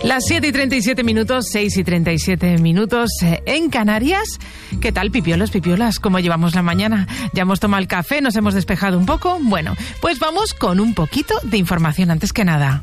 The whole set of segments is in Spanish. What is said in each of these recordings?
Las 7:37 minutos, 6:37 minutos en Canarias. ¿Qué tal, pipiolos, pipiolas? ¿Cómo llevamos la mañana? ¿Ya hemos tomado el café? ¿Nos hemos despejado un poco? Bueno, pues vamos con un poquito de información antes que nada.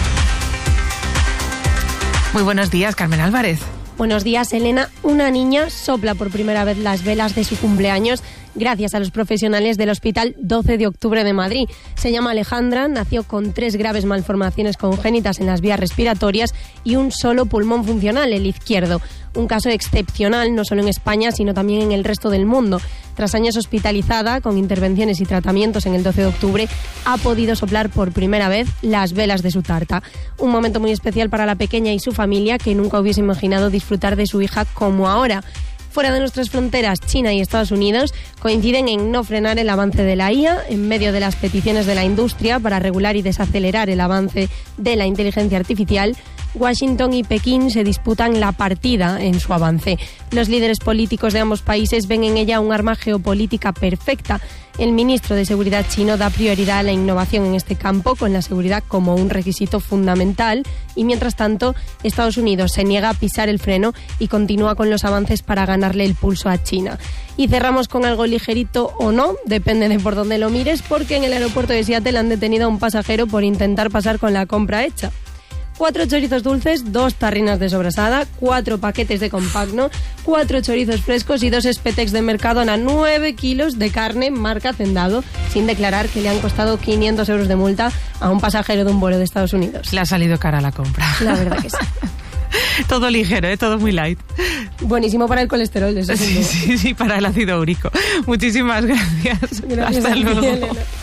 Muy buenos días, Carmen Álvarez. Buenos días, Elena. Una niña sopla por primera vez las velas de su cumpleaños gracias a los profesionales del Hospital 12 de Octubre de Madrid. Se llama Alejandra, nació con 3 graves malformaciones congénitas en las vías respiratorias y un solo pulmón funcional, el izquierdo. Un caso excepcional, no solo en España, sino también en el resto del mundo. Tras años hospitalizada, con intervenciones y tratamientos en el 12 de octubre, ha podido soplar por primera vez las velas de su tarta. Un momento muy especial para la pequeña y su familia, que nunca hubiese imaginado disfrutar de su hija como ahora. Fuera de nuestras fronteras, China y Estados Unidos coinciden en no frenar el avance de la IA en medio de las peticiones de la industria para regular y desacelerar el avance de la inteligencia artificial. Washington y Pekín se disputan la partida en su avance. Los líderes políticos de ambos países ven en ella un arma geopolítica perfecta. El ministro de Seguridad chino da prioridad a la innovación en este campo, con la seguridad como un requisito fundamental, y mientras tanto Estados Unidos se niega a pisar el freno y continúa con los avances para ganarle el pulso a China. Y cerramos con algo ligerito o no, depende de por dónde lo mires, porque en el aeropuerto de Seattle han detenido a un pasajero por intentar pasar con la compra hecha. 4 chorizos dulces, 2 tarrinas de sobrasada, 4 paquetes de compagno, 4 chorizos frescos y 2 espetecs de Mercadona, 9 kilos de carne marca Hacendado, sin declarar que le han costado 500 euros de multa a un pasajero de un vuelo de Estados Unidos. Le ha salido cara la compra. La verdad que sí. Todo ligero, todo muy light. Buenísimo para el colesterol, eso sí, para el ácido úrico. Muchísimas gracias. Gracias. Hasta luego. Elena.